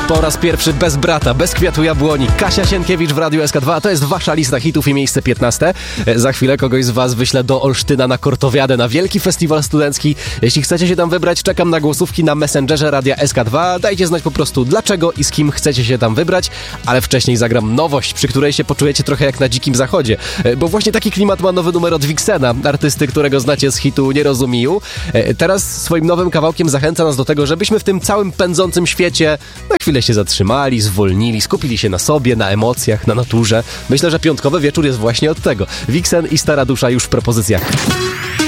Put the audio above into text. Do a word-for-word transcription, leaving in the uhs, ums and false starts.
Po raz pierwszy bez brata, bez kwiatu jabłoni. Kasia Sienkiewicz w Radiu S K dwa, a to jest wasza lista hitów i miejsce piętnaste. Za chwilę kogoś z was wyślę do Olsztyna na Kortowiadę, na wielki festiwal studencki. Jeśli chcecie się tam wybrać, czekam na głosówki na Messengerze Radia S K dwa. Dajcie znać po prostu dlaczego i z kim chcecie się tam wybrać, ale wcześniej zagram nowość, przy której się poczujecie trochę jak na dzikim zachodzie. Bo właśnie taki klimat ma nowy numer od Vixena, artysty, którego znacie z hitu Nie rozumiju. Teraz swoim nowym kawałkiem zachęca nas do tego, żebyśmy w tym całym pędzącym świecie na chwilę się zatrzymali, zwolnili, skupili się na sobie, na emocjach, na naturze. Myślę, że piątkowy wieczór jest właśnie od tego. Vixen i Stara Dusza już w propozycjach.